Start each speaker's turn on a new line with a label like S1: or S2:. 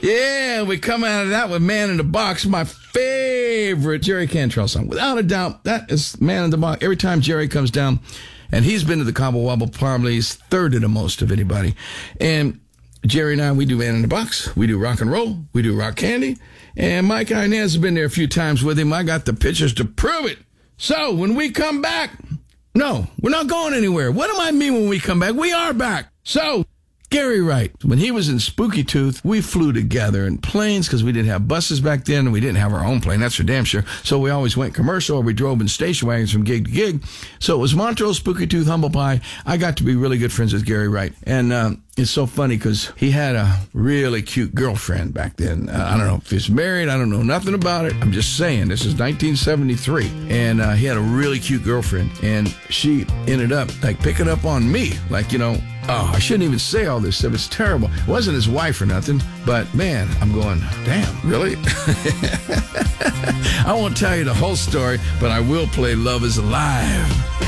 S1: Yeah, we come out of that with Man in the Box, my favorite Jerry Cantrell song. Without a doubt, that is Man in the Box. Every time Jerry comes down, and he's been to the Cobble Wobble probably third to the most of anybody. And Jerry and I, we do Man in the Box. We do rock and roll. We do rock candy. And Mike Inez has been there a few times with him. I got the pictures to prove it. So when we come back, no, we're not going anywhere. What do I mean when we come back? We are back. So Gary Wright, when he was in Spooky Tooth, we flew together in planes because we didn't have buses back then, and we didn't have our own plane. That's for damn sure. So we always went commercial, or we drove in station wagons from gig to gig. So it was Montrose, Spooky Tooth, Humble Pie. I got to be really good friends with Gary Wright. And it's so funny because he had a really cute girlfriend back then. I don't know if he's married. I don't know nothing about it. I'm just saying, this is 1973. And he had a really cute girlfriend. And she ended up like picking up on me. Like, you know, oh, I shouldn't even say all this stuff. It's terrible. It wasn't his wife or nothing. But, man, I'm going, damn, really? I won't tell you the whole story, but I will play Love is Alive.